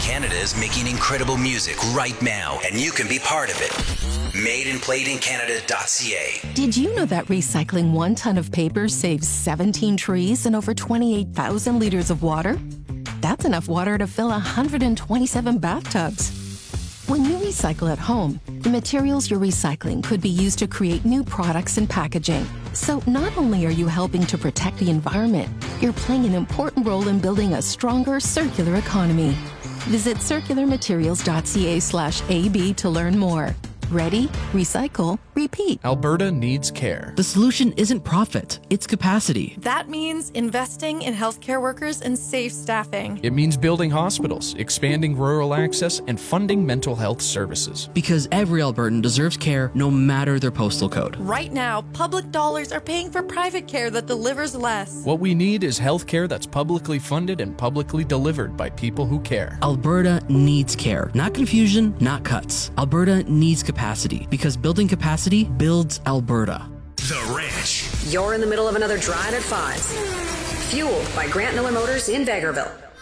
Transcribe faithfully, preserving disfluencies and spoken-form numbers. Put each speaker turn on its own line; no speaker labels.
Canada is making incredible music right now, and you can be part of it. made and played in canada dot c a.
Did you know that recycling one ton of paper saves seventeen trees and over twenty-eight thousand liters of water? That's enough water to fill one hundred twenty-seven bathtubs. When you recycle at home, the materials you're recycling could be used to create new products and packaging. So not only are you helping to protect the environment, you're playing an important role in building a stronger circular economy. Visit circular materials dot c a slash A B to learn more. Ready, recycle, repeat.
Alberta needs care.
The solution isn't profit, it's capacity.
That means investing in healthcare workers and safe staffing.
It means building hospitals, expanding rural access, and funding mental health services.
Because every Albertan deserves care no matter their postal code.
Right now, public dollars are paying for private care that delivers less.
What we need is healthcare that's publicly funded and publicly delivered by people who care.
Alberta needs care. Not confusion, not cuts. Alberta needs capacity. Capacity, because building capacity builds Alberta.
The Ranch.
You're in the middle of another drive at five. Fueled by Grant Miller Motors in Vegreville.